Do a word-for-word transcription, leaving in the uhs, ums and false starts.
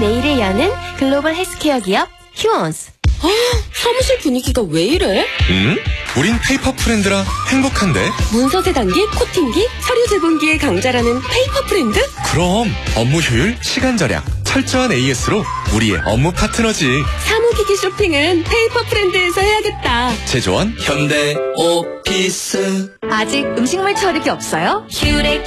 내일을 여는 글로벌 헬스케어 기업 휴원스. 아, 사무실 분위기가 왜 이래? 응? 우린 페이퍼 프렌드라 행복한데? 문서 세단기, 코팅기, 서류 제본기의 강자라는 페이퍼 프렌드? 그럼 업무 효율, 시간 절약, 철저한 에이에스로 우리의 업무 파트너지. 사무기기 쇼핑은 페이퍼 프렌드에서 해야겠다. 제조원 현대 오피스. 아직 음식물 처리기 없어요? 휴렉